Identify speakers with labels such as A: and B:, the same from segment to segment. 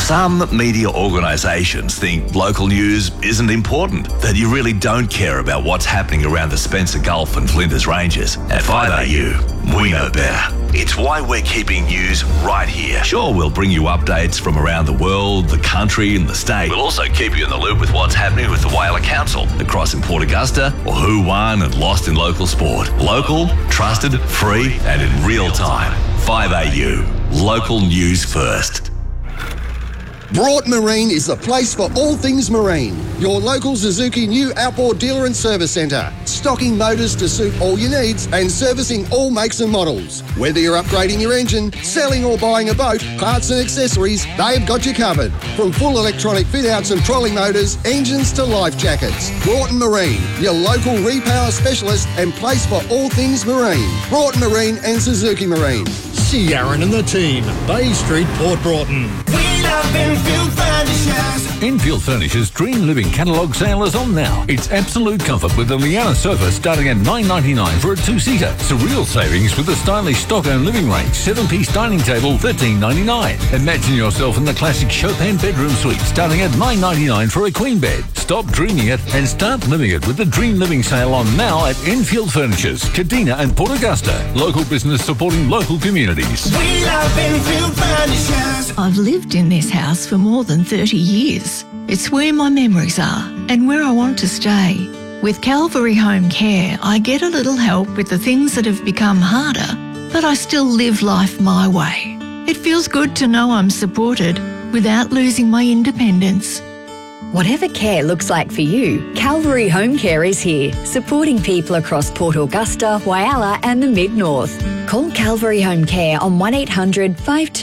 A: Some media organisations think local news isn't important, that you really don't care about what's happening around the Spencer Gulf and Flinders Ranges. At 5AU, we know better. It's why we're keeping news right here. Sure, we'll bring you updates from around the world, the country and the state. We'll also keep you in the loop with what's happening with the Whyalla Council, across in Port Augusta, or who won and lost in local sport. Local, trusted, free and in real time. 5AU, local news first.
B: Broughton Marine is the place for all things marine. Your local Suzuki new outboard dealer and service centre. Stocking motors to suit all your needs and servicing all makes and models. Whether you're upgrading your engine, selling or buying a boat, parts and accessories, they've got you covered. From full electronic fit-outs and trolley motors, engines to life jackets. Broughton Marine, your local repower specialist and place for all things marine. Broughton Marine and Suzuki Marine.
C: See Aaron and the team, Bay Street, Port Broughton.
D: Enfield Furnishers.
E: Enfield Furnishers Dream Living Catalogue sale is on now. It's absolute comfort with the Liana sofa starting at $9.99 for a two-seater. Surreal savings with the stylish Stockholm living range 7-piece dining table $13.99. Imagine yourself in the classic Chopin bedroom suite starting at $9.99 for a queen bed. Stop dreaming it and start living it with the Dream Living sale on now at Enfield Furnishers, Kadina and Port Augusta. Local business supporting local communities.
D: We love Enfield Furnishers.
F: I've lived in this house for more than 30 years. It's where my memories are and where I want to stay. With Calvary Home Care, I get a little help with the things that have become harder, but I still live life my way. It feels good to know I'm supported without losing my independence.
G: Whatever care looks like for you, Calvary Home Care is here, supporting people across Port Augusta, Whyalla and the Mid-North. Call Calvary Home Care on 1800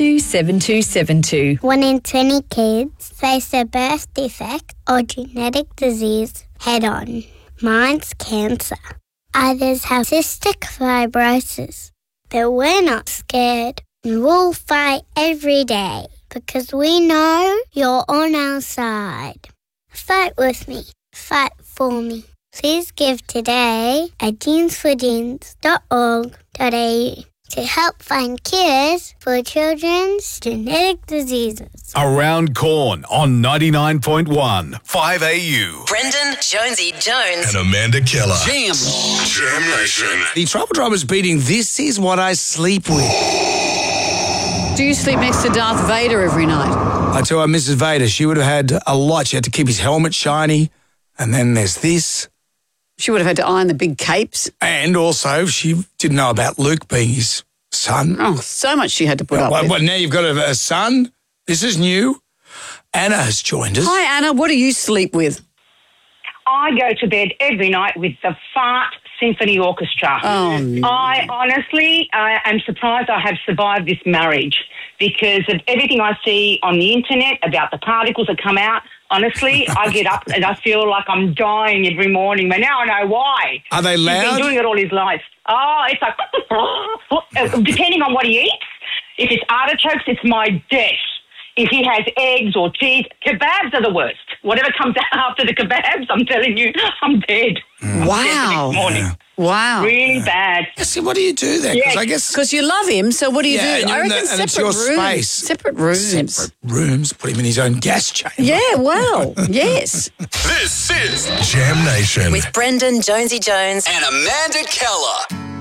G: 527272.
H: 1 in 20 kids face a birth defect or genetic disease head-on. Mine's cancer. Others have cystic fibrosis. But we're not scared, and we'll fight every day because we know you're on our side. Fight with me. Fight for me. Please give today at jeansforjeans.org.au to help find cures for children's genetic diseases.
I: Around Corn on 99.1 5AU.
J: Brendan Jonesy Jones
I: And Amanda Keller.
K: Jam
I: Nation.
K: The Trouble Drummer's beating This Is What I Sleep With.
L: Do you sleep next to Darth Vader every night?
K: I tell her, Mrs. Vader, she would have had a lot. She had to keep his helmet shiny. And then there's this.
L: She would have had to iron the big capes.
K: And also, she didn't know about Luke being his son.
L: Oh, so much she had to put up with.
K: Well, now you've got a son. This is new. Anna has joined us.
L: Hi, Anna. What do you sleep with?
M: I go to bed every night with the Fart Symphony Orchestra.
L: Oh, no.
M: I honestly am surprised I have survived this marriage because of everything I see on the internet about the particles that come out. Honestly, I get up and I feel like I'm dying every morning, but now I know why.
K: Are they loud?
M: He's been doing it all his life. Oh, it's like, depending on what he eats. If it's artichokes, it's my death. If he has eggs or cheese, kebabs are the worst. Whatever comes out after the kebabs, I'm telling you, I'm dead.
L: Wow.
M: Next morning.
K: Yeah.
L: Wow.
M: Really bad.
K: See, what do you do then?
M: Yes.
K: I guess
L: Because you love him, so what do you do?
K: and
L: I
K: you're in
L: reckon
K: the- and it's
L: separate
K: your
L: rooms.
K: space.
L: Separate rooms.
K: Separate rooms. Put him in his own gas chamber.
L: Yeah, well, yes.
I: This is Jam Nation.
J: with Brendan Jonesy Jones
D: And Amanda Keller.